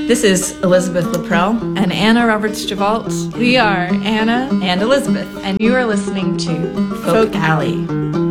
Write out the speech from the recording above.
This is Elizabeth Laprelle and Anna Roberts-Javalt. We are Anna and Elizabeth, and you are listening to Folk Alley.